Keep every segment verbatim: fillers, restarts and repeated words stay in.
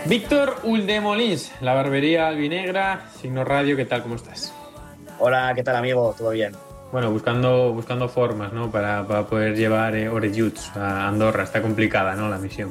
Víctor Uldemolins, la barbería albinegra, Signo Radio, ¿qué tal? ¿Cómo estás? Hola, ¿qué tal, amigo? ¿Todo bien? Bueno, buscando, buscando formas, ¿no? Para, para poder llevar eh, Orejuts a Andorra. Está complicada, ¿no? La misión.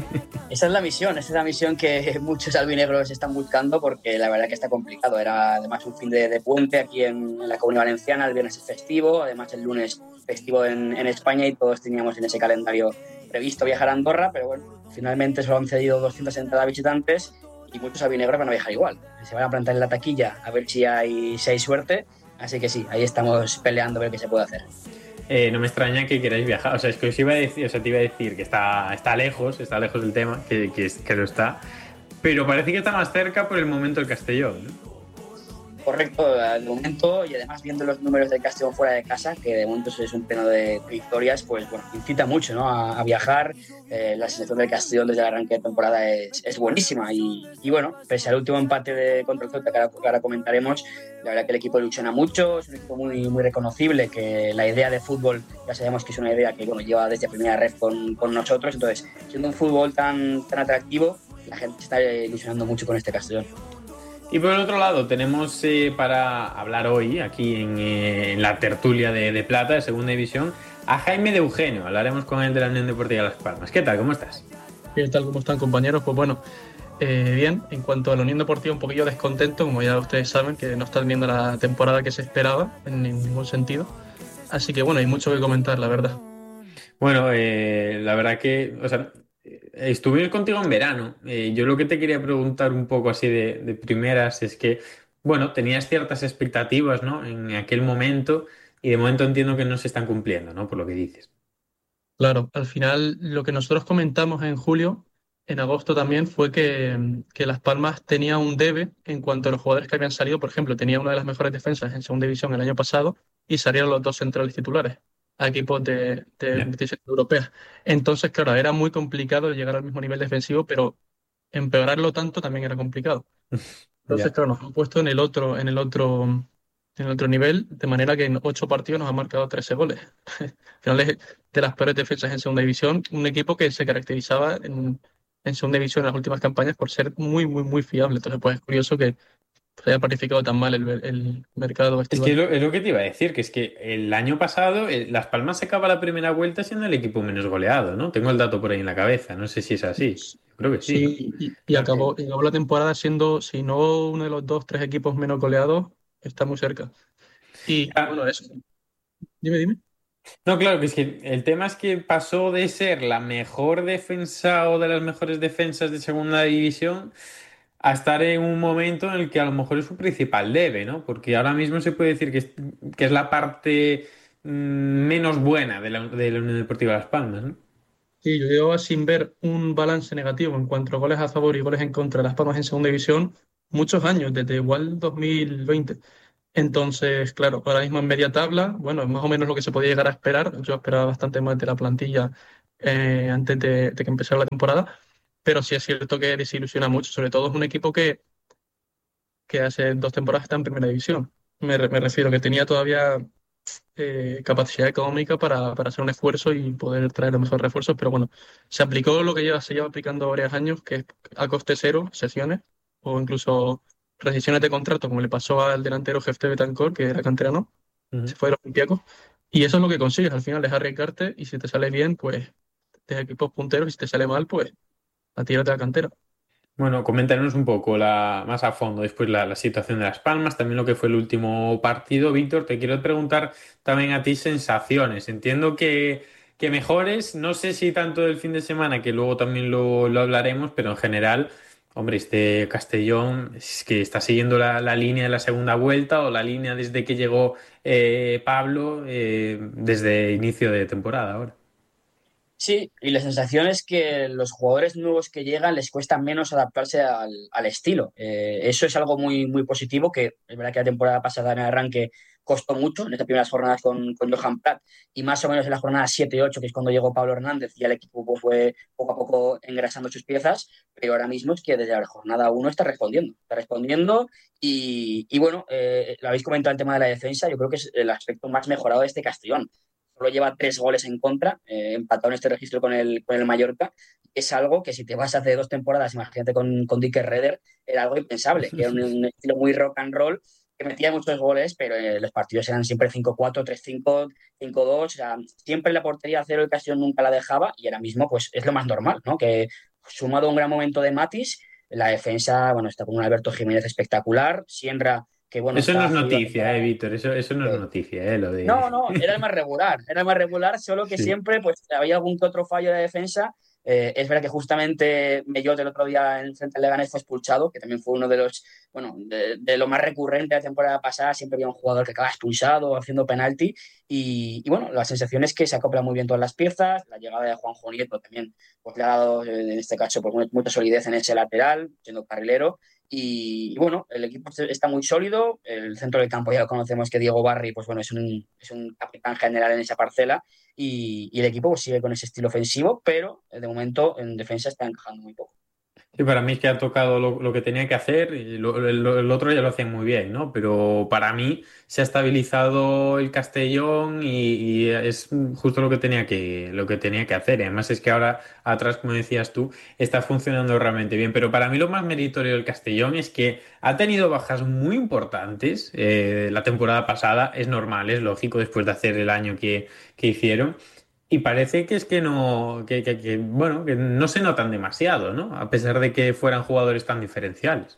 Esa es la misión, esa es la misión que muchos albinegros están buscando porque la verdad que está complicado. Era además un fin de, de puente aquí en, en la Comunidad Valenciana, el viernes es festivo, además el lunes festivo en, en España y todos teníamos en ese calendario previsto viajar a Andorra, pero bueno, finalmente solo han cedido doscientas entradas visitantes y muchos albinegros van a viajar igual. Se van a plantar en la taquilla a ver si hay, si hay suerte, así que sí, ahí estamos peleando a ver qué se puede hacer. Eh, no me extraña que queráis viajar. O sea, es que os iba a decir, o sea, te iba a decir que está, está lejos, está lejos del tema, que, que, que lo está. Pero parece que está más cerca por el momento el Castellón, ¿no? Correcto, al momento, y además viendo los números del Castellón fuera de casa, que de momento es un pleno de victorias, pues bueno, incita mucho, ¿no? a, a viajar. Eh, la selección del Castellón desde el arranque de temporada es, es buenísima y, y bueno, pese al último empate de, contra el Celta que ahora, que ahora comentaremos, la verdad que el equipo ilusiona mucho, es un equipo muy, muy reconocible, que la idea de fútbol ya sabemos que es una idea que bueno, lleva desde primera red con, con nosotros, entonces siendo un fútbol tan, tan atractivo, la gente está ilusionando mucho con este Castellón. Y por el otro lado, tenemos eh, para hablar hoy, aquí en, eh, en la tertulia de, de Plata, de Segunda División, a Jaime de Eugenio. Hablaremos con él de la Unión Deportiva Las Palmas. ¿Qué tal? ¿Cómo estás? ¿Qué tal? ¿Cómo están, compañeros? Pues bueno, eh, bien, en cuanto a la Unión Deportiva, un poquillo descontento, como ya ustedes saben, que no está viendo la temporada que se esperaba en ningún sentido. Así que bueno, hay mucho que comentar, la verdad. Bueno, eh, la verdad que, o sea, eh, estuve contigo en verano. Eh, yo lo que te quería preguntar un poco así de, de primeras es que, bueno, tenías ciertas expectativas, ¿no? En aquel momento y de momento entiendo que no se están cumpliendo, ¿no? Por lo que dices. Claro, al final lo que nosotros comentamos en julio, en agosto también, fue que, que Las Palmas tenía un debe en cuanto a los jugadores que habían salido. Por ejemplo, tenía una de las mejores defensas en segunda división el año pasado y salieron los dos centrales titulares a equipos de, de Ya. competición europea. Entonces, claro, era muy complicado llegar al mismo nivel defensivo, pero empeorarlo tanto también era complicado. Entonces, Ya. claro, nos han puesto en el otro, en el otro, en el otro nivel, de manera que en ocho partidos nos han marcado trece goles. Al final es de las peores defensas en segunda división, un equipo que se caracterizaba en, en segunda división en las últimas campañas por ser muy, muy, muy fiable. Entonces, pues es curioso que se haya planificado tan mal el, el mercado Es que es estival. lo, es lo que te iba a decir, que es que el año pasado eh, Las Palmas se acaba la primera vuelta siendo el equipo menos goleado, ¿no? Tengo el dato por ahí en la cabeza, no sé si es así. Yo creo que sí, ¿no? Sí, y, y acabó, y acabó la temporada siendo, si no uno de los dos, tres equipos menos goleados, está muy cerca. Y Ya. bueno, eso. Dime, dime. No, claro, que es que el tema es que pasó de ser la mejor defensa o de las mejores defensas de segunda división a estar en un momento en el que a lo mejor es su principal debe, ¿no? Porque ahora mismo se puede decir que es, que es la parte mm, menos buena de la, de la Unión Deportiva Las Palmas, ¿no? Sí, yo llevaba sin ver un balance negativo en cuanto a goles a favor y goles en contra de Las Palmas en segunda división muchos años, desde igual dos mil veinte. Entonces, claro, ahora mismo en media tabla, bueno, es más o menos lo que se podía llegar a esperar. Yo esperaba bastante más de la plantilla eh, antes de, de que empezara la temporada, pero sí es cierto que desilusiona mucho. Sobre todo es un equipo que, que hace dos temporadas está en primera división. Me, re- me refiero que tenía todavía eh, capacidad económica para, para hacer un esfuerzo y poder traer los mejores refuerzos, pero bueno, se aplicó lo que lleva, se lleva aplicando varios años, que es a coste cero, sesiones o incluso rescisiones de contrato, como le pasó al delantero Jefte Betancourt, que era canterano, se Ujú. fue de los Olympiacos, y eso es lo que consigues, al final es arriesgarte y si te sale bien, pues de equipos punteros y si te sale mal, pues a tírate a la cantera. Bueno, coméntanos un poco la, más a fondo después la, la situación de Las Palmas, también lo que fue el último partido. Víctor, te quiero preguntar también a ti sensaciones. Entiendo que, que mejores, no sé si tanto del fin de semana, que luego también lo, lo hablaremos, pero en general, hombre, este Castellón es que está siguiendo la, la línea de la segunda vuelta o la línea desde que llegó eh, Pablo, eh, desde inicio de temporada ahora. Sí, y la sensación es que los jugadores nuevos que llegan les cuesta menos adaptarse al, al estilo. Eh, eso es algo muy, muy positivo, que es verdad que la temporada pasada en el arranque costó mucho, en estas primeras jornadas con, con Johan Prat, y más o menos en la jornada siete y ocho, que es cuando llegó Pablo Hernández, y el equipo pues, fue poco a poco engrasando sus piezas, pero ahora mismo es que desde la jornada uno está respondiendo, está respondiendo, y, y bueno, eh, lo habéis comentado el tema de la defensa, yo creo que es el aspecto más mejorado de este Castellón solo lleva tres goles en contra, eh, empatado en este registro con el, con el Mallorca. Es algo que si te vas hace dos temporadas, imagínate con, con Dick Redder, era algo impensable, que era un, un estilo muy rock and roll, que metía muchos goles, pero eh, los partidos eran siempre cinco cuatro, tres cinco, cinco dos, o sea, siempre la portería a cero el Castellón nunca la dejaba y ahora mismo pues es lo más normal, ¿no? Que sumado a un gran momento de Matis, la defensa, bueno, está con un Alberto Jiménez espectacular, Sienra, que bueno, Eso no está es cedido a noticia, eh, temporada. Víctor, eso, eso no es eh, noticia, eh, lo de... no, no, era el más regular, era el más regular, solo que Sí. siempre pues había algún que otro fallo de defensa. Eh, es verdad que justamente Mellot el otro día en frente al Leganés fue expulsado, que también fue uno de los, bueno, de, de lo más recurrente de la temporada pasada, siempre había un jugador que acaba expulsado haciendo penalti y, y bueno, la sensación es que se acoplan muy bien todas las piezas, la llegada de Juanjo Nieto también pues le ha dado eh, en este caso pues mucha solidez en ese lateral, siendo carrilero. Y, y, bueno, el equipo está muy sólido. El centro del campo ya lo conocemos que Diego Barri, pues bueno, es un, es un capitán general en esa parcela. Y, y el equipo pues, sigue con ese estilo ofensivo, pero de momento en defensa está encajando muy poco. Sí, para mí es que ha tocado lo, lo que tenía que hacer, y lo- lo- el otro ya lo hacían muy bien, ¿no? Pero para mí se ha estabilizado el Castellón y, y es justo lo que tenía que, lo que tenía que hacer. Y además es que ahora atrás, como decías tú, está funcionando realmente bien. Pero para mí lo más meritorio del Castellón es que ha tenido bajas muy importantes. Eh, la temporada pasada es normal, es lógico después de hacer el año que, que hicieron. Y parece que es que no, que, que- que, bueno, que no se notan demasiado, ¿no? A pesar de que fueran jugadores tan diferenciales.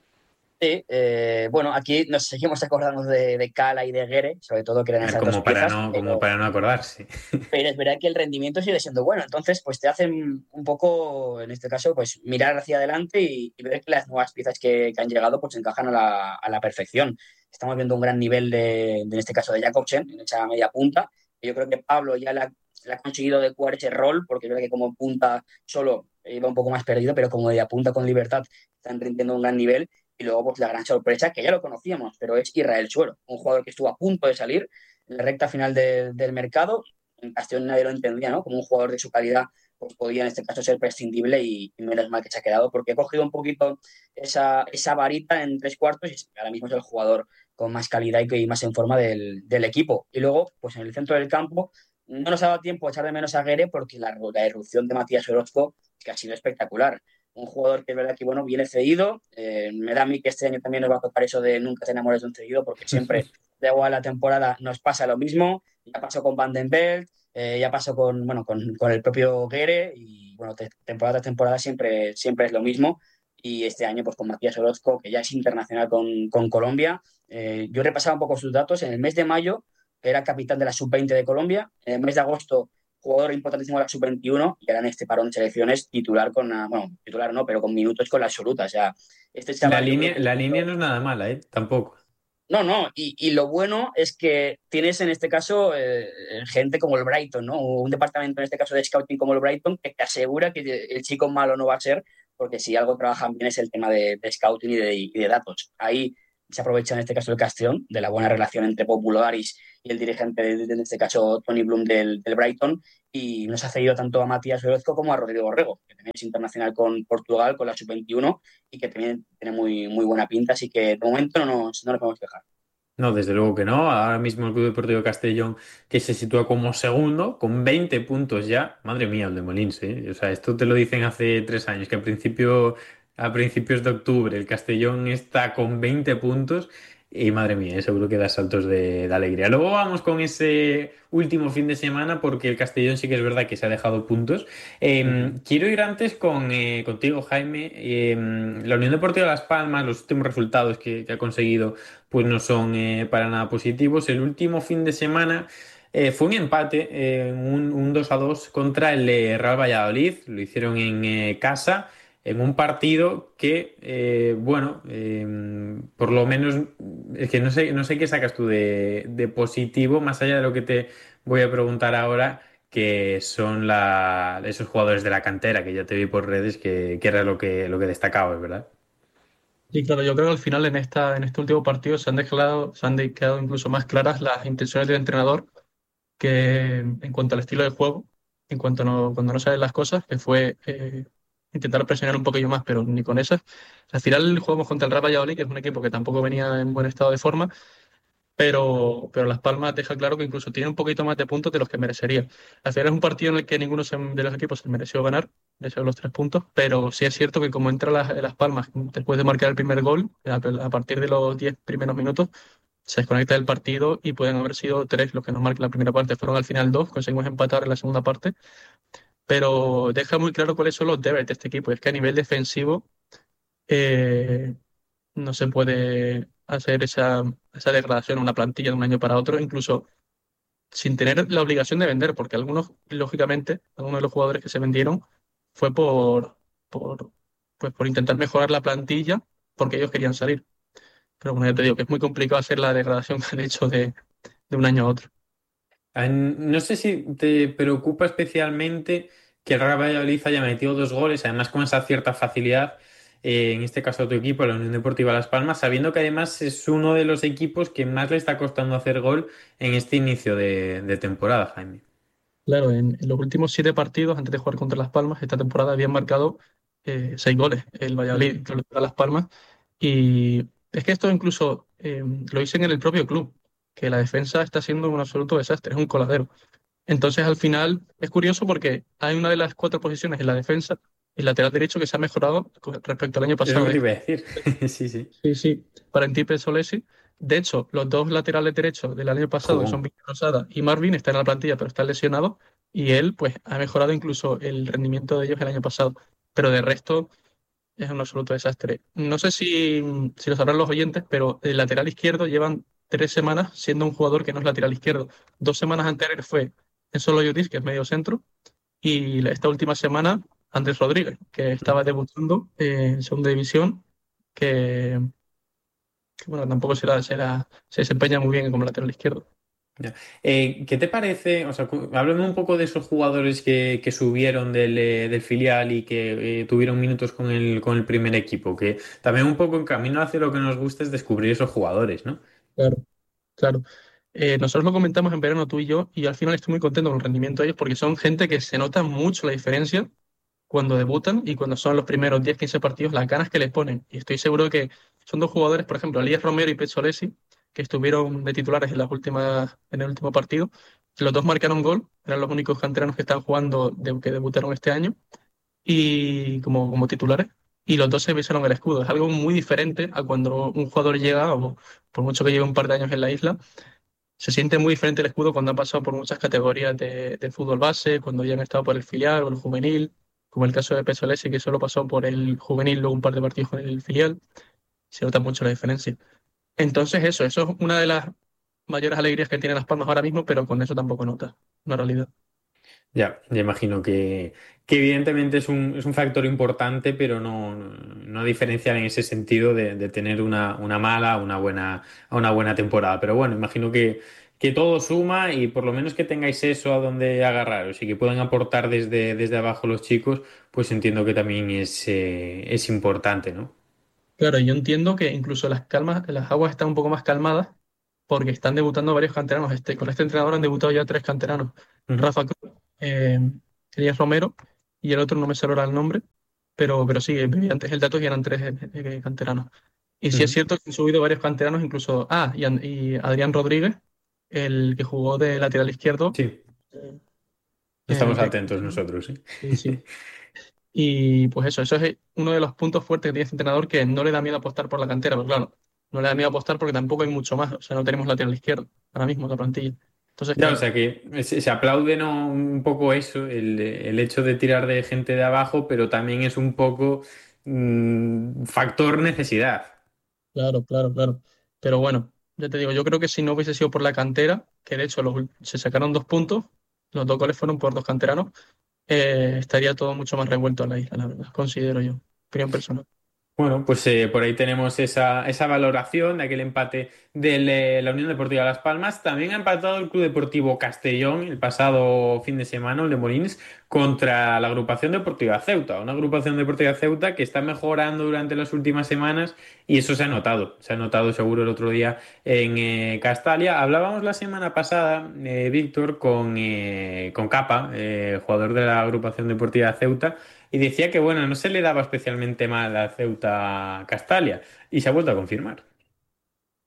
Sí, eh, bueno, aquí nos seguimos acordando de, de Cala y de Guere, sobre todo que eran A ver, esas dos como para piezas, no, como pero, para no acordarse. pero es verdad que el rendimiento sigue siendo bueno. Entonces, pues te hacen un poco, en este caso, pues mirar hacia adelante y, y ver que las nuevas piezas que, que han llegado pues encajan a la, a la perfección. Estamos viendo un gran nivel de, de, en este caso, de Jakobsen, en esa media punta. Yo creo que Pablo ya la, la ha conseguido adecuar ese rol, porque es verdad que como punta solo iba un poco más perdido, pero como media punta con libertad están rindiendo un gran nivel. Y luego, pues la gran sorpresa, que ya lo conocíamos, pero es Israel Suero, un jugador que estuvo a punto de salir en la recta final de, del mercado. En Castellón nadie lo entendía, ¿no? Como un jugador de su calidad pues podía en este caso ser prescindible y, y menos mal que se ha quedado porque he cogido un poquito esa, esa varita en tres cuartos y ahora mismo es el jugador con más calidad y, que, y más en forma del, del, equipo. Y luego, pues en el centro del campo, no nos ha dado tiempo a echar de menos a Guere porque la, la irrupción de Matías Orozco que ha sido espectacular. Un jugador que es verdad que bueno, viene cedido. Eh, me da a mí que este año también nos va a tocar eso de nunca te enamores de un cedido porque siempre, da igual la temporada, nos pasa lo mismo. Ya pasó con Van den Belt, eh, ya pasó con, bueno, con, con el propio Guere y bueno, te, temporada tras temporada siempre, siempre es lo mismo. Y este año pues con Matías Orozco, que ya es internacional con, con Colombia. Eh, yo he repasado un poco sus datos. En el mes de mayo era capitán de la sub veinte de Colombia. En el mes de agosto jugador importantísimo de la sub veintiuno y ahora en este parón de selecciones titular con, bueno, titular no, pero con minutos con la absoluta. O sea, este La chaval yo creo línea, que... la línea no es nada mala, ¿eh? Tampoco. No, no, y, y lo bueno es que tienes en este caso eh, gente como el Brighton, ¿no? Un departamento en este caso de scouting como el Brighton que te asegura que el chico malo no va a ser, porque si algo trabajan bien es el tema de, de scouting y de, y de datos. Ahí se aprovecha en este caso el Castellón de la buena relación entre Popularis y el dirigente, de, de, en este caso Tony Bloom del, del Brighton, y nos ha cedido tanto a Matías Orozco como a Rodrigo Orrego, que también es internacional con Portugal, con la sub veintiuno, y que también tiene muy, muy buena pinta, así que de momento no nos, no nos podemos quejar. No, desde luego que no. Ahora mismo el Club Deportivo Castellón, que se sitúa como segundo, con veinte puntos ya. Madre mía, el de Molins, ¿eh? O sea, esto te lo dicen hace tres años, que al principio, a principios de octubre el Castellón está con veinte puntos. Y madre mía, eh, seguro que da saltos de, de alegría. Luego vamos con ese último fin de semana, porque el Castellón sí que es verdad que se ha dejado puntos. Eh, Uh-huh. quiero ir antes con, eh, contigo, Jaime. Eh, la Unión Deportiva Las Palmas, los últimos resultados que, que ha conseguido pues no son eh, para nada positivos. El último fin de semana eh, fue un empate, eh, un, un dos a dos contra el eh, Real Valladolid. Lo hicieron en eh, casa, en un partido que, eh, bueno, eh, por lo menos, es que no sé, no sé qué sacas tú de, de positivo, más allá de lo que te voy a preguntar ahora, que son la, esos jugadores de la cantera, que ya te vi por redes, que, que era lo que, lo que destacabas, ¿verdad? Y claro, yo creo que al final en esta, en este último partido se han dejado, se han quedado incluso más claras las intenciones del entrenador que en cuanto al estilo de juego, en cuanto no, cuando no salen las cosas, que fue eh, intentar presionar un poquillo más, pero ni con esas. Al final jugamos contra el Real Valladolid, que es un equipo que tampoco venía en buen estado de forma, pero, pero Las Palmas deja claro que incluso tiene un poquito más de puntos de los que merecería. Al final es un partido en el que ninguno se- de los equipos se mereció ganar, mereció los tres puntos, pero sí es cierto que como entra Las, Las Palmas después de marcar el primer gol, a, a partir de los diez primeros minutos, se desconecta del partido y pueden haber sido tres los que nos marcan la primera parte. Fueron al final dos, conseguimos empatar en la segunda parte, pero deja muy claro cuáles son los deberes de este equipo. Es que a nivel defensivo eh, no se puede hacer esa, esa degradación en una plantilla de un año para otro, incluso sin tener la obligación de vender, porque algunos, lógicamente, algunos de los jugadores que se vendieron fue por, por, pues por intentar mejorar la plantilla, porque ellos querían salir. Pero bueno, ya te digo que es muy complicado hacer la degradación que han hecho de, de un año a otro. Ah, no sé si te preocupa especialmente que el Real Valladolid haya metido dos goles, además con esa cierta facilidad, eh, en este caso a tu equipo, la Unión Deportiva Las Palmas, sabiendo que además es uno de los equipos que más le está costando hacer gol en este inicio de, de temporada, Jaime. Claro, en, en los últimos siete partidos, antes de jugar contra Las Palmas, esta temporada habían marcado eh, seis goles el Ujú. Valladolid contra Las Palmas. Y es que esto incluso eh, lo dicen en el propio club, que la defensa está siendo un absoluto desastre, es un coladero. Entonces, al final, es curioso porque hay una de las cuatro posiciones en la defensa, el lateral derecho, que se ha mejorado con respecto al año Es lo pasado. que te Es- iba a decir. Sí, sí. sí, sí, Valentín Solesi. De hecho, los dos laterales derechos del año pasado, que son Jugón. Víctor Rosada y Marvin, están en la plantilla, pero están lesionados. Y él, pues, ha mejorado incluso el rendimiento de ellos el año pasado. Pero de resto, es un absoluto desastre. No sé si, si lo sabrán los oyentes, pero el lateral izquierdo llevan tres semanas siendo un jugador que no es lateral izquierdo. Dos semanas anteriores fue Enzo Lloris, que es medio centro, y la- esta última semana Andrés Rodríguez, que estaba debutando eh, en segunda división, que, que, bueno, tampoco será, será, se desempeña muy bien como lateral izquierdo. Ya. Eh, ¿qué te parece? O sea, cu- háblame un poco de esos jugadores que, que subieron del, eh, del filial y que eh, tuvieron minutos con el, con el primer equipo, que también un poco en camino hacia lo que nos gusta es descubrir esos jugadores, ¿no? Claro, claro. Eh, nosotros lo comentamos en verano tú y yo, y al final estoy muy contento con el rendimiento de ellos porque son gente que se nota mucho la diferencia cuando debutan y cuando son los primeros diez quince partidos, las ganas que les ponen. Y estoy seguro de que son dos jugadores, por ejemplo, Elías Romero y Pezzolesi, que estuvieron de titulares en las últimas, en el último partido. Los dos marcaron gol, eran los únicos canteranos que están jugando, de, que debutaron este año, y como, como titulares. Y los dos se besaron el escudo. Es algo muy diferente a cuando un jugador llega, o por mucho que lleve un par de años en la isla, se siente muy diferente el escudo cuando han pasado por muchas categorías de, de fútbol base, cuando ya han estado por el filial o el juvenil, como el caso de Pesolesi, que solo pasó por el juvenil, luego un par de partidos con el filial. Se nota mucho la diferencia. Entonces, eso, eso es una de las mayores alegrías que tiene Las Palmas ahora mismo, pero con eso tampoco nota, una realidad. Ya, ya imagino que, que evidentemente es un, es un factor importante, pero no, no, no diferenciar en ese sentido de, de tener una, una mala o una buena, a una buena temporada. Pero bueno, imagino que, que todo suma y por lo menos que tengáis eso a donde agarraros y que puedan aportar desde, desde abajo los chicos, pues entiendo que también es, eh, es importante, ¿no? Claro, yo entiendo que incluso las calmas, las aguas están un poco más calmadas porque están debutando varios canteranos. Este, con este entrenador han debutado ya tres canteranos. Ujú, Rafa Cruz, eh, Elías Romero y el otro no me sale ahora el nombre, pero, pero sí, vi antes el dato y eran tres eh, eh, canteranos. Y sí es ujú. cierto que han subido varios canteranos, incluso, ah, y, An- y Adrián Rodríguez, el que jugó de lateral izquierdo Sí, en el estamos primer atentos equipo. nosotros, ¿sí? Sí, sí. Y pues eso, eso es uno de los puntos fuertes que tiene este entrenador, que no le da miedo apostar por la cantera, pero claro, no le da miedo apostar porque tampoco hay mucho más, o sea, no tenemos lateral izquierdo ahora mismo en la plantilla. Entonces, Ya, o claro, sea que se, se aplaude, ¿no? Un poco eso, el, el hecho de tirar de gente de abajo, pero también es un poco mm, factor necesidad. claro, claro, claro. Pero bueno, ya te digo, yo creo que si no hubiese sido por la cantera, que de hecho los ul- se sacaron dos puntos, los dos goles fueron por dos canteranos, eh, estaría todo mucho más revuelto en la isla, la verdad, considero yo, opinión personal. Bueno, pues eh, por ahí tenemos esa, esa valoración de aquel empate de la Unión Deportiva Las Palmas. También ha empatado el Club Deportivo Castellón el pasado fin de semana, el de Molins, contra la agrupación deportiva Ceuta. Una agrupación deportiva Ceuta que está mejorando durante las últimas semanas y eso se ha notado. Se ha notado seguro el otro día en eh, Castalia. Hablábamos la semana pasada, eh, Víctor, con, eh, con Capa, eh, jugador de la agrupación deportiva Ceuta. Y decía que, bueno, no se le daba especialmente mal a Ceuta Castalia. Y se ha vuelto a confirmar. Sí,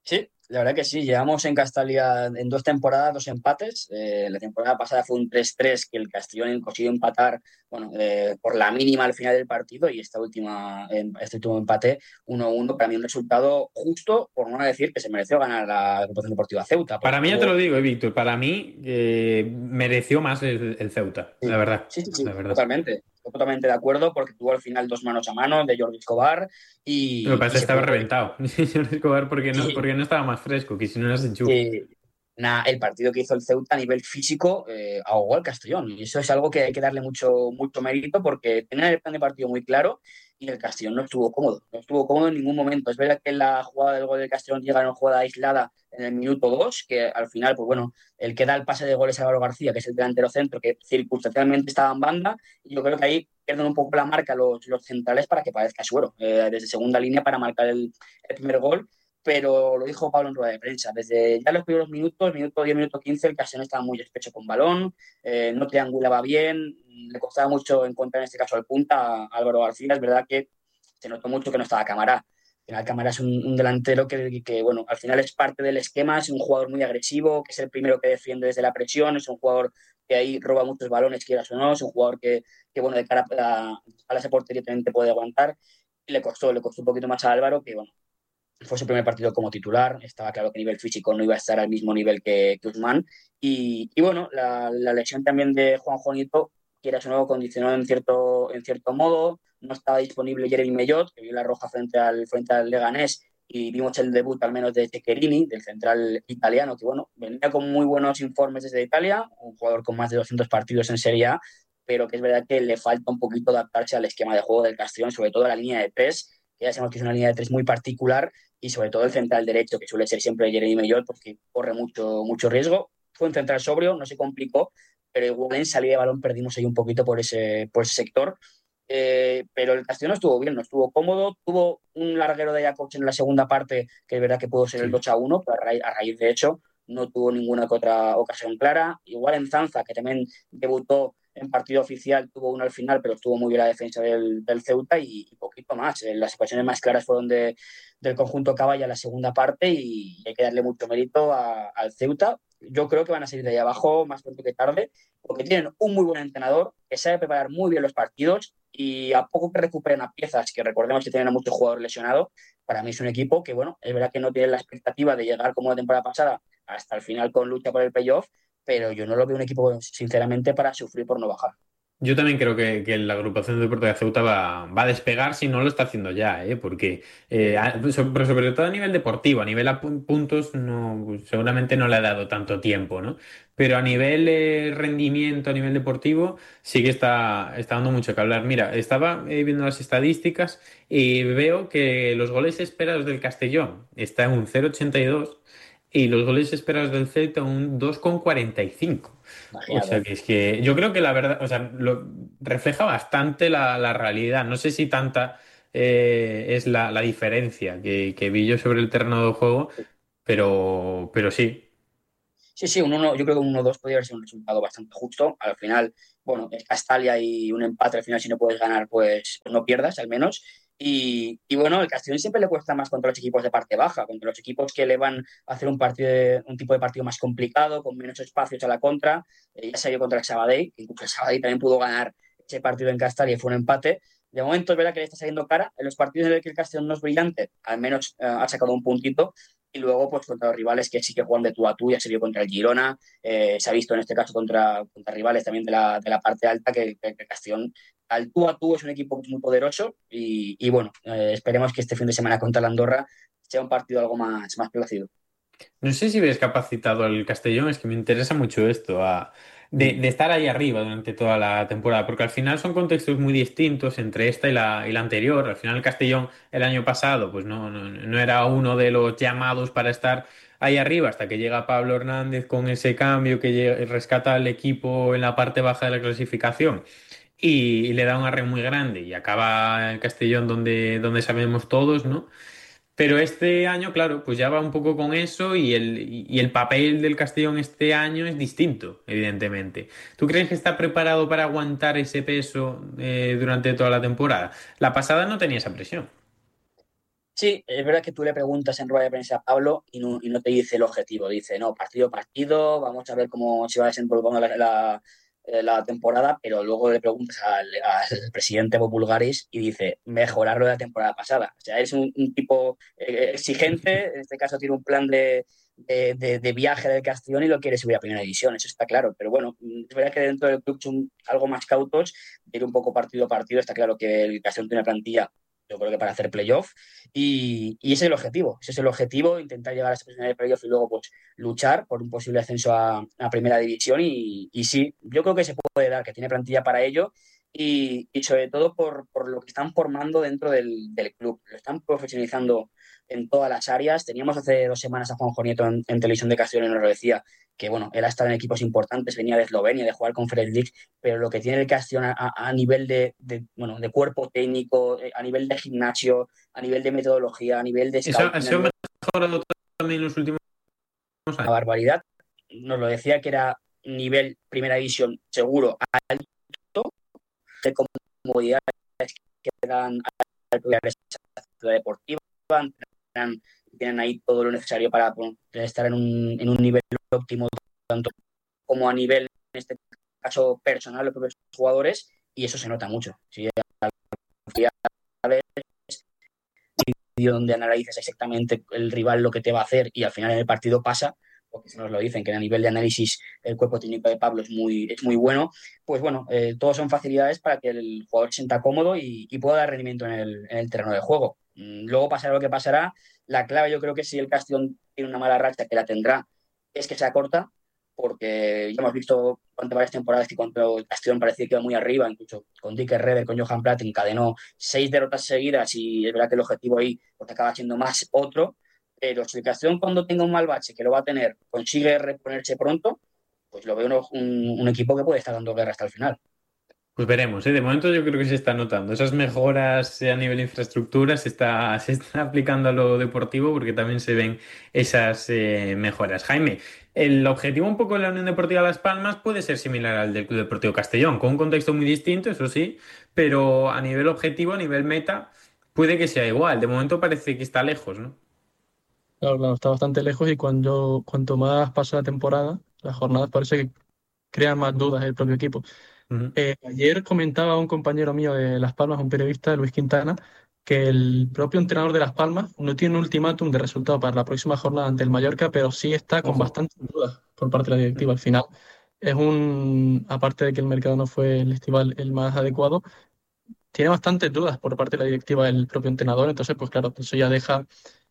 La verdad que sí, llevamos en Castalia en dos temporadas dos empates. Eh, la temporada pasada fue un tres tres que el Castellón consiguió empatar, bueno, eh, por la mínima al final del partido, y esta última, em, este último empate uno uno, para mí un resultado justo, por no decir que se mereció ganar la Agrupación Deportiva Ceuta, Para porque mí, ya te lo tuvo. digo, eh, Víctor, para mí eh, mereció más el, el Ceuta, la Sí, verdad, sí, sí, la sí, verdad. totalmente. Estoy totalmente de acuerdo porque tuvo al final dos manos a mano de Jordi Escobar Lo que y, pasa es y que se estaba pudo. reventado. Jordi Escobar, porque no, Sí, porque no estaba más fresco, que si no eras enchufe. sí. Nah, el partido que hizo el Ceuta a nivel físico eh, ahogó al Castellón. Y eso es algo que hay que darle mucho, mucho mérito porque tenía el plan de partido muy claro y el Castellón no estuvo cómodo. No estuvo cómodo en ningún momento. Es verdad que la jugada del gol del Castellón llega en una jugada aislada en el minuto dos, que al final, pues bueno, el que da el pase de gol es Álvaro García, que es el delantero centro, que circunstancialmente estaba en banda. Y yo creo que ahí pierden un poco la marca los, los centrales para que parezca Suero, eh, desde segunda línea para marcar el, el primer gol, pero lo dijo Pablo en rueda de prensa. Desde ya los primeros minutos, minuto diez, minuto quince, el Castellón estaba muy despecho con balón, eh, no triangulaba bien, le costaba mucho encontrar en este caso al punta, a Álvaro García. Es verdad que se notó mucho que no estaba Camará. Al final, Camará es un, un delantero que, que, bueno, al final es parte del esquema, es un jugador muy agresivo, que es el primero que defiende desde la presión, es un jugador que ahí roba muchos balones, quieras o no, es un jugador que, que bueno, de cara a, a la portería también te puede aguantar. Y le costó, le costó un poquito más a Álvaro, que bueno, fue su primer partido como titular, estaba claro que a nivel físico no iba a estar al mismo nivel que, que Usman. Y, y bueno, la, la, lesión también de Juan Juanito, quieras o no, condicionó en cierto, en cierto modo. No estaba disponible Jeremy Mellot, que vio la roja frente al, frente al Leganés, y vimos el debut al menos de Ceccherini, del central italiano, que bueno, venía con muy buenos informes desde Italia, un jugador con más de doscientos partidos en Serie A, pero que es verdad que le falta un poquito adaptarse al esquema de juego del Castellón, sobre todo a la línea de tres, que ya sabemos que es una línea de tres muy particular, y sobre todo el central derecho, que suele ser siempre Jeremy Mellot, porque corre mucho, mucho riesgo. Fue un central sobrio, no se complicó, pero igual en salida de balón perdimos ahí un poquito por ese, por ese sector. Eh, pero el Castellón no estuvo bien, no estuvo cómodo, tuvo un larguero de Jacobs en la segunda parte, que es verdad que pudo ser el Sí. dos a uno, pero a raíz, a raíz de hecho no tuvo ninguna otra ocasión clara. Igual en Zanza, que también debutó en partido oficial, tuvo uno al final, pero estuvo muy bien la defensa del, del Ceuta, y, y poquito más. Las ocasiones más claras fueron de, del conjunto Caballa la segunda parte, y hay que darle mucho mérito a, al Ceuta. Yo creo que van a salir de ahí abajo más pronto que tarde, porque tienen un muy buen entrenador que sabe preparar muy bien los partidos, y a poco que recuperen a piezas, que recordemos que tienen a muchos jugadores lesionados, para mí es un equipo que, bueno, es verdad que no tiene la expectativa de llegar como la temporada pasada hasta el final con lucha por el playoff, pero yo no lo veo un equipo, sinceramente, para sufrir por no bajar. Yo también creo que, que la agrupación de Deportes de Ceuta va, va a despegar si no lo está haciendo ya, ¿eh? Porque, eh, Sí. a- so- pero sobre todo a nivel deportivo, a nivel a pu- puntos, no, pues, seguramente no le ha dado tanto tiempo, ¿no? Pero a nivel eh, rendimiento, a nivel deportivo, sí que está, está dando mucho que hablar. Mira, estaba eh, viendo las estadísticas y veo que los goles esperados del Castellón está en un cero coma ochenta y dos y los goles esperados del Celta un dos coma cuarenta y cinco. O sea Imagínate. que es que yo creo que la verdad, o sea, lo, refleja bastante la, la realidad. No sé si tanta eh, es la, la diferencia que, que vi yo sobre el terreno de juego, pero, pero sí. Sí, sí, un uno, yo creo que un uno dos podría haber sido un resultado bastante justo. Al final, bueno, es Castalia y un empate al final, si no puedes ganar, pues, pues no pierdas al menos. Y, y bueno, el Castellón siempre le cuesta más contra los equipos de parte baja, contra los equipos que le van a hacer un partido de- un tipo de partido más complicado, con menos espacios a la contra. Eh, ya se vio contra el Sabadell, que incluso el Sabadell también pudo ganar ese partido en Castalia y fue un empate. De momento es verdad que le está saliendo cara. En los partidos en los que el Castellón no es brillante, al menos eh, ha sacado un puntito, y luego pues contra los rivales que sí que juegan de tú a tú. Ya se vio contra el Girona, eh, se ha visto en este caso contra, contra rivales también de la, de la parte alta, que, que, que Castellón al tú a tú es un equipo muy poderoso, y, y bueno, eh, esperemos que este fin de semana contra la Andorra sea un partido algo más, más placido. No sé si ves capacitado al Castellón, es que me interesa mucho esto, a- de, Mm. de estar ahí arriba durante toda la temporada, porque al final son contextos muy distintos entre esta y la, y la anterior. Al final el Castellón el año pasado pues no, no, no era uno de los llamados para estar ahí arriba hasta que llega Pablo Hernández con ese cambio que lle- rescata al equipo en la parte baja de la clasificación y, y le da un arreo muy grande y acaba el Castellón donde, donde sabemos todos, ¿no? Pero este año, claro, pues ya va un poco con eso y el, y el papel del Castellón este año es distinto, evidentemente. ¿Tú crees que está preparado para aguantar ese peso eh, durante toda la temporada? La pasada no tenía esa presión. Sí, es verdad que tú le preguntas en rueda de prensa a Pablo y no, y no te dice el objetivo. Dice, no, partido a partido, vamos a ver cómo se va desenvolviendo la, la, eh, la temporada, pero luego le preguntas al, al presidente Bulgaris y dice, mejorar lo de la temporada pasada. O sea, es un, un tipo eh, exigente, en este caso tiene un plan de, de, de, de viaje del Castellón y lo quiere subir a primera división, eso está claro. Pero bueno, es verdad que dentro del club son algo más cautos, de ir un poco partido a partido. Está claro que el Castellón tiene una plantilla, yo creo que para hacer playoff. Y, y ese es el objetivo, ese es el objetivo, intentar llegar a esa posición de playoff y luego pues luchar por un posible ascenso a, a primera división y, y, sí, yo creo que se puede dar, que tiene plantilla para ello y, y sobre todo por, por, lo que están formando dentro del, del, club, lo están profesionalizando en todas las áreas. Teníamos hace dos semanas a Juanjo Nieto en, en Televisión de Castellón y nos lo decía, que bueno, él ha estado en equipos importantes, venía de Eslovenia, de jugar con Fred League, pero lo que tiene el Castellón a, a, a nivel de, de, bueno, de cuerpo técnico, a nivel de gimnasio, a nivel de metodología, a nivel de Eso scouting, ha sido mejorado también en los últimos una años. barbaridad. Nos lo decía que era nivel primera división seguro, alto, de comodidades que dan al la deportiva, tienen, tienen ahí todo lo necesario para bueno, estar en un, en un nivel óptimo, tanto como a nivel, en este caso, personal, los propios jugadores, y eso se nota mucho. Si donde analizas exactamente el rival lo que te va a hacer y al final en el partido pasa, porque si nos lo dicen que a nivel de análisis el cuerpo técnico de Pablo es muy, es muy bueno, pues bueno, eh, todos son facilidades para que el jugador se sienta cómodo y, y pueda dar rendimiento en el, en el terreno de juego. Luego pasará lo que pasará. La clave yo creo que si el Castellón tiene una mala racha, que la tendrá, es que sea corta, porque ya hemos visto durante varias temporadas que cuando el Castellón parecía que iba muy arriba, incluso con Dick Herrera, con Johan Prat, encadenó seis derrotas seguidas y es verdad que el objetivo ahí pues, acaba siendo más otro, pero si el Castellón cuando tenga un mal bache, que lo va a tener, consigue reponerse pronto, pues lo veo un, un equipo que puede estar dando guerra hasta el final. Pues veremos, ¿eh? De momento yo creo que se está notando. Esas mejoras eh, a nivel de infraestructura se está, se están aplicando a lo deportivo porque también se ven esas eh, mejoras. Jaime, el objetivo un poco de la Unión Deportiva Las Palmas puede ser similar al del Club Deportivo Castellón, con un contexto muy distinto, eso sí, pero a nivel objetivo, a nivel meta, puede que sea igual. De momento parece que está lejos, ¿no? Claro, claro, está bastante lejos y cuando, cuanto más pasa la temporada, las jornadas parece que crean más dudas el propio equipo. Ujú. Eh, ayer comentaba un compañero mío de Las Palmas, un periodista, Luis Quintana, que el propio entrenador de Las Palmas no tiene un ultimátum de resultado para la próxima jornada ante el Mallorca, pero sí está con Ojo. bastantes dudas por parte de la directiva. Al final, es un, aparte de que el mercado no fue el estival el más adecuado, tiene bastantes dudas por parte de la directiva del propio entrenador. Entonces, pues claro, eso ya deja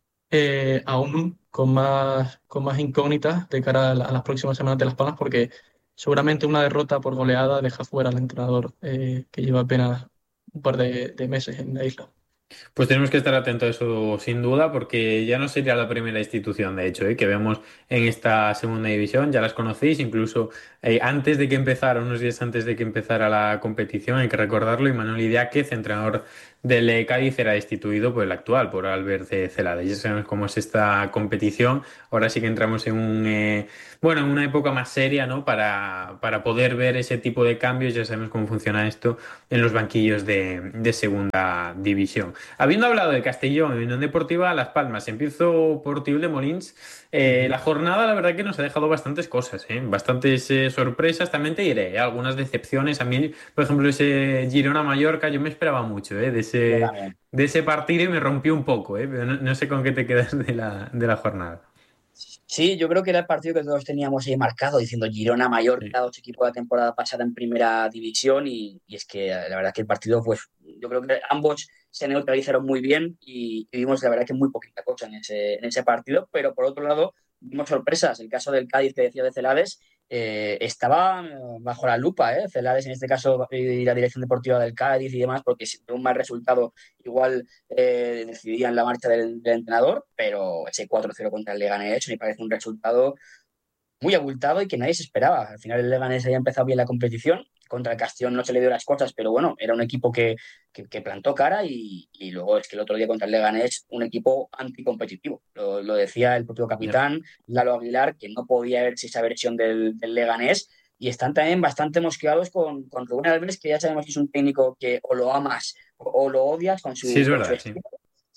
eh, aún con más, con más incógnitas de cara a, la- a las próximas semanas de Las Palmas, porque seguramente una derrota por goleada deja fuera al entrenador eh, que lleva apenas un par de, de meses en la isla. Pues tenemos que estar atentos a eso sin duda, porque ya no sería la primera institución, de hecho, ¿eh? que vemos en esta segunda división. Ya las conocéis, incluso eh, antes de que empezara, unos días antes de que empezara la competición, hay que recordarlo, Imanol Idiáquez, entrenador del eh, Cádiz, era destituido por el actual, por Albert eh, Celades. Ya sabemos cómo es esta competición. Ahora sí que entramos en un, eh, bueno, en una época más seria, ¿no? Para, para poder ver ese tipo de cambios. Ya sabemos cómo funciona esto en los banquillos de, de segunda división. Habiendo hablado de Castellón y Unión Deportiva Las Palmas, empiezo por Tiul de Molins. Eh, Uh-huh. la jornada, la verdad que nos ha dejado bastantes cosas, ¿eh? Bastantes eh, sorpresas, también te diré, ¿eh? Algunas decepciones. A mí, por ejemplo, ese Girona-Mallorca, yo me esperaba mucho, ¿eh? De Yo ese, también. de ese partido y me rompió un poco, ¿eh? Pero no, no sé con qué te quedas de la, de la jornada. Sí, yo creo que era el partido que todos teníamos ahí marcado, diciendo Sí. Girona-Mallorca, dos equipos de la temporada pasada en primera división, y, y es que la verdad que el partido, pues yo creo que ambos se neutralizaron muy bien y, y vimos la verdad que muy poquita cosa en ese, en ese partido, pero por otro lado vimos sorpresas. El caso del Cádiz que decía de Celades eh, estaba eh, bajo la lupa, ¿eh? Celades en este caso y la dirección deportiva del Cádiz y demás, porque si un mal resultado igual eh, decidían la marcha del, del entrenador, pero ese cuatro cero contra el Leganés me parece un resultado muy abultado y que nadie se esperaba. Al final el Leganés había empezado bien la competición, contra el Castellón no se le dio las cosas, pero bueno, era un equipo que, que, que plantó cara y, y, luego es que el otro día contra el Leganés un equipo anticompetitivo. Lo, lo decía el propio Ya. capitán, Lalo Aguilar, que no podía verse esa versión del, del Leganés y están también bastante mosqueados con, con Rubén Albert, que ya sabemos que es un técnico que o lo amas o, o lo odias con Sí, su, es con su verdad, sí. estilo.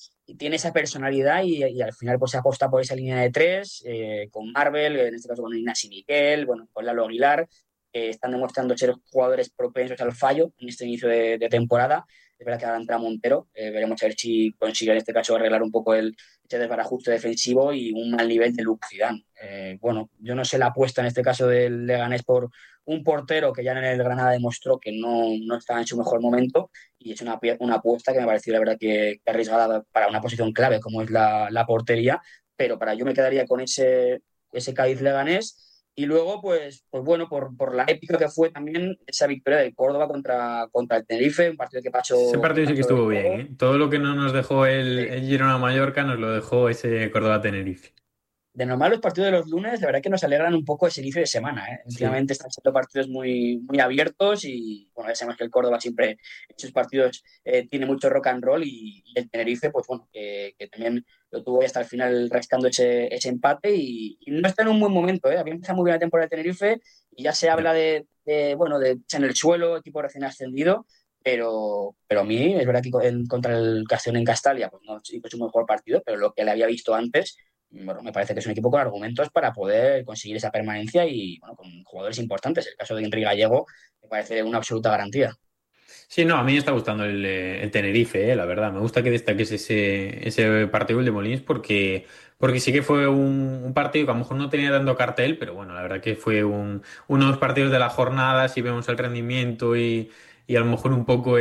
y tiene esa personalidad y, y al final pues se aposta por esa línea de tres, eh, con Marvel, en este caso con Ignasi Miquel, bueno, con Lalo Aguilar, que están demostrando ser jugadores propensos al fallo en este inicio de, de temporada. Es verdad que ahora entra Montero, eh, veremos a ver si consigue en este caso arreglar un poco el, ese desbarajuste defensivo y un mal nivel de Luke Zidane. Eh, bueno, yo no sé la apuesta en este caso del Leganés por un portero que ya en el Granada demostró que no, no estaba en su mejor momento y es una, una apuesta que me pareció la verdad que, que arriesgada para una posición clave como es la, la portería, pero para yo me quedaría con ese, ese Cádiz Leganés. Y luego, pues, pues bueno, por, por la épica que fue también esa victoria del Córdoba contra, contra el Tenerife, un partido que Ese pasó, que partido sí que pasó de estuvo bien, todo. ¿eh? Todo lo que no nos dejó el, Sí. el Girona-Mallorca nos lo dejó ese Córdoba-Tenerife. De normal los partidos de los lunes, la verdad que nos alegran un poco ese inicio de semana, ¿eh? Sí. Últimamente están siendo partidos muy, muy abiertos y, bueno, ya sabemos que el Córdoba siempre en sus partidos eh, tiene mucho rock and roll y, y el Tenerife, pues bueno, que, que también lo tuvo hasta el final rascando ese, ese empate y, y no está en un buen momento, ¿eh? Había empezado muy bien la temporada de Tenerife y ya se Ya. habla de, de, bueno, de en el suelo, equipo recién ascendido, pero, pero a mí es verdad que en, contra el Castellón en Castalia, pues no sí, es un mejor partido, pero lo que le había visto antes bueno, me parece que es un equipo con argumentos para poder conseguir esa permanencia y bueno, con jugadores importantes. El caso de Henry Gallego me parece una absoluta garantía. Sí, no, a mí me está gustando el, eh, el Tenerife, eh, la verdad. Me gusta que destaques ese, ese partido, el de Molins, porque, porque sí que fue un, un partido que a lo mejor no tenía tanto cartel, pero bueno, la verdad que fue un, uno de los partidos de la jornada, si vemos el rendimiento y, y a lo mejor un poco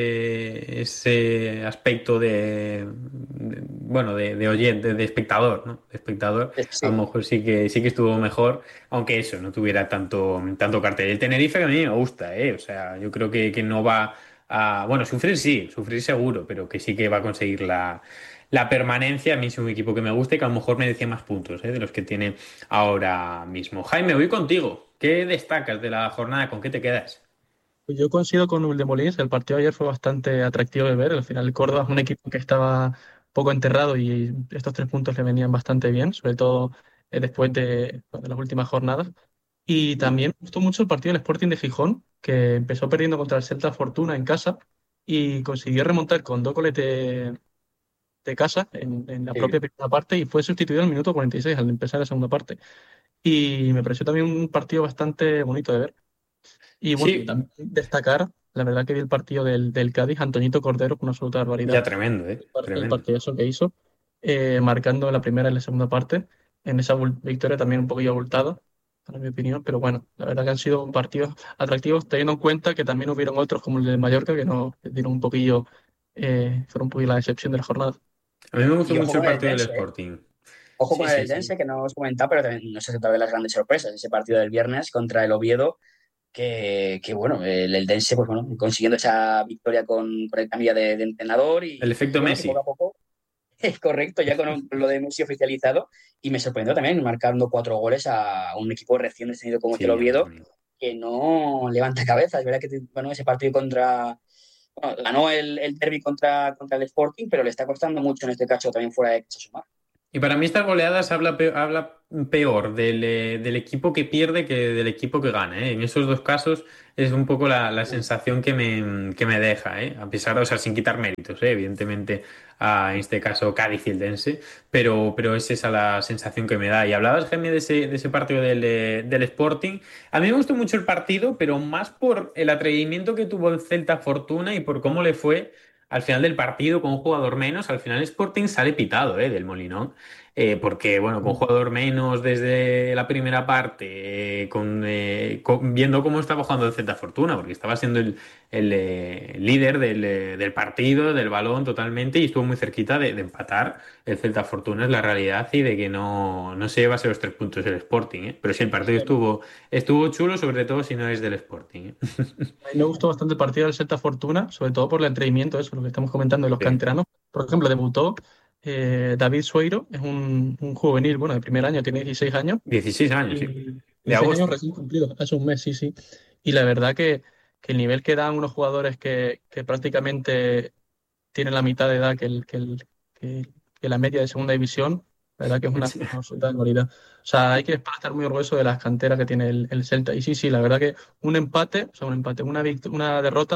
ese, ese aspecto de, de- bueno, de, de oyente, de espectador, ¿no? De espectador, a lo Sí, mejor sí que, sí que estuvo mejor, aunque eso, no tuviera tanto, tanto cartel. El Tenerife que a mí me gusta, ¿eh? O sea, yo creo que, que no va a, bueno, sufrir sí, sufrir seguro, pero que sí que va a conseguir la, la permanencia. A mí es un equipo que me gusta y que a lo mejor merecía más puntos, ¿eh? De los que tiene ahora mismo. Jaime, voy contigo. ¿Qué destacas de la jornada? ¿Con qué te quedas? Pues yo coincido con el de Molins, el partido de ayer fue bastante atractivo de ver. Al final, el Córdoba es un equipo que estaba poco enterrado y estos tres puntos le venían bastante bien, sobre todo eh, después de, de las últimas jornadas. Y también me gustó mucho el partido del Sporting de Gijón, que empezó perdiendo contra el Celta Fortuna en casa y consiguió remontar con dos goles de, de casa en, en la sí. propia primera parte y fue sustituido al minuto cuarenta y seis al empezar la segunda parte. Y me pareció también un partido bastante bonito de ver. Y bueno, y Sí, también destacar, la verdad que vi el partido del, del Cádiz, Antoñito Cordero, con una absoluta ya barbaridad. tremendo, ¿eh? El Tremendo. partidazo que hizo, eh, marcando la primera y la segunda parte, en esa abul- victoria también un poquillo abultada, para mi opinión, pero bueno, la verdad que han sido partidos atractivos, teniendo en cuenta que también hubieron otros como el de Mallorca que no que dieron un poquillo, eh, fueron un poquillo la decepción de la jornada. A mí me gustó Y ojo mucho el con el partido del Dense, ¿eh? Sporting. Ojo Sí, con sí, el sí. Dense, que no os he comentado, pero también no sé si otra de las grandes sorpresas, ese partido del viernes contra el Oviedo, que, que bueno, el, el Dense, pues bueno, consiguiendo esa victoria con, con el cambio de, de entrenador El y, y efecto bueno, que poco Messi. a poco es correcto, ya con lo de Messi oficializado. Y me sorprendió también marcando cuatro goles a un equipo recién descendido como es el Sí, a mí Oviedo, también. que no levanta cabeza. Es verdad que bueno, ese partido contra. Bueno, ganó el, el derby contra, contra el Sporting, pero le está costando mucho en este caso también fuera de casa sumar. Y para mí estas goleadas habla, pe- habla peor del, eh, del equipo que pierde que del equipo que gana, ¿eh? En esos dos casos es un poco la, la sensación que me, que me deja, ¿eh? A pesar, o sea, sin quitar méritos, ¿eh? Evidentemente, a, en este caso Cádiz y el Dense, pero, pero es esa la sensación que me da. Y hablabas, Jaime, de ese, de ese partido del, eh, del Sporting. A mí me gustó mucho el partido, pero más por el atrevimiento que tuvo el Celta Fortuna y por cómo le fue al final del partido con un jugador menos. Al final Sporting sale pitado, ¿eh? Del Molinón. Eh, porque, bueno, con un jugador menos desde la primera parte, eh, con, eh, con- viendo cómo estaba jugando el Celta Fortuna, porque estaba siendo el, el, eh, líder del, eh, del partido, del balón totalmente, y estuvo muy cerquita de, de empatar el Celta Fortuna, es la realidad, y de que no, no se llevase los tres puntos el Sporting, ¿eh? Pero sí, el partido estuvo, estuvo chulo, sobre todo si no es del Sporting, ¿eh? A mí me gustó bastante el partido del Celta Fortuna, sobre todo por el atrevimiento, eso, lo que estamos comentando de los Sí. canteranos. Por ejemplo, debutó eh, David Sueiro, es un, un juvenil, bueno, de primer año, tiene dieciséis años, dieciséis años, sí. y De dieciséis años agosto. recién cumplidos, hace un mes, sí, sí. Y la verdad que, que el nivel que dan unos jugadores que, que prácticamente tienen la mitad de edad que, el, que, el- que- que la media de segunda división, la verdad que es una, una absoluta barbaridad. O sea, hay que estar muy orgulloso de las canteras que tiene el, el Celta. Y sí, sí, la verdad que un empate, o sea, un empate, una, vict- una derrota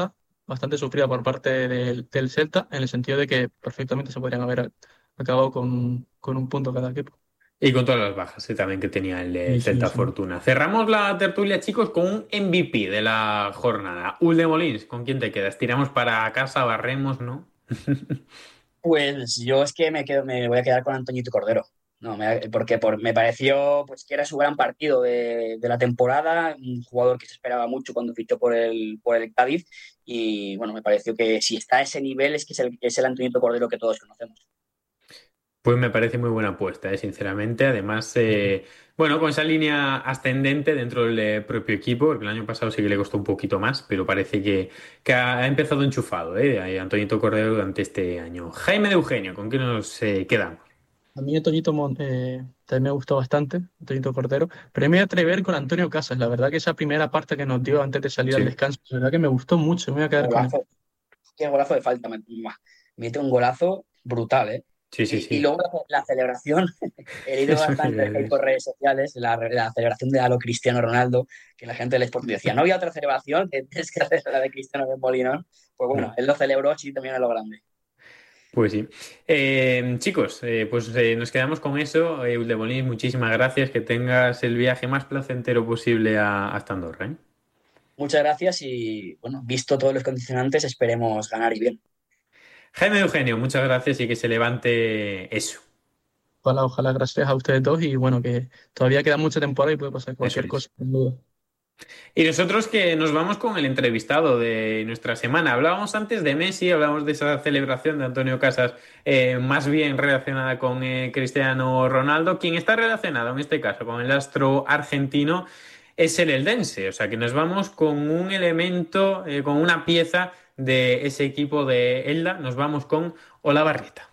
bastante sufrida por parte del, del Celta, en el sentido de que perfectamente se podrían haber acabado con, con un punto cada equipo. Y con todas las bajas, eh, también que tenía el, el Sí, sí, Celta sí. Fortuna. Cerramos la tertulia, chicos, con un M V P de la jornada. Ulde Molins, ¿con quién te quedas? ¿Tiramos para casa, barremos, no? Pues yo es que me quedo, me voy a quedar con Antoñito Cordero. No, me- porque por, me pareció pues que era su gran partido de, de la temporada, un jugador que se esperaba mucho cuando fichó por el, por el Cádiz y bueno, me pareció que si está a ese nivel es que es el, es el Antoñito Cordero que todos conocemos. Pues me parece muy buena apuesta, eh, sinceramente. Además, eh, bueno, con esa línea ascendente dentro del eh, propio equipo, porque el año pasado sí que le costó un poquito más, pero parece que, que ha, ha empezado enchufado, ¿eh? Ahí Antonito Cordero durante este año. Jaime de Eugenio, ¿con quién nos eh, quedamos? A mí Toñito Mon- eh, también me gustó bastante, Toñito Cordero, pero me voy a atrever con Antonio Casas. La verdad que esa primera parte que nos dio antes de salir al Sí, descanso, la verdad que me gustó mucho, me voy a quedar con él. Golazo, qué golazo de falta, me- ¡mua! Mete un golazo brutal, ¿eh? sí, sí, Y, y sí. luego la, la celebración, he leído Eso me bastante iba a el hate por decir. redes sociales, la, la celebración de a lo Cristiano Ronaldo, que la gente del Sporting decía, no había otra celebración que es que hacer la de Cristiano de Molinón. Pues bueno, No. él lo celebró, sí, también a lo grande. Pues sí. Eh, chicos, eh, pues eh, nos quedamos con eso. Eh, Ulde Molins, muchísimas gracias. Que tengas el viaje más placentero posible a, hasta Andorra, ¿eh? Muchas gracias y bueno, visto todos los condicionantes, esperemos ganar y bien. Jaime de Eugenio, muchas gracias y que se levante eso. Ojalá, ojalá, gracias a ustedes dos y bueno, que todavía queda mucha temporada y puede pasar Eso cualquier es. cosa, sin duda. Y nosotros que nos vamos con el entrevistado de nuestra semana. Hablábamos antes de Messi, hablábamos de esa celebración de Antonio Casas, eh, más bien relacionada con eh, Cristiano Ronaldo. Quien está relacionado en este caso con el astro argentino es el Eldense. O sea que nos vamos con un elemento, eh, con una pieza de ese equipo de Elda. Nos vamos con Olavarrieta.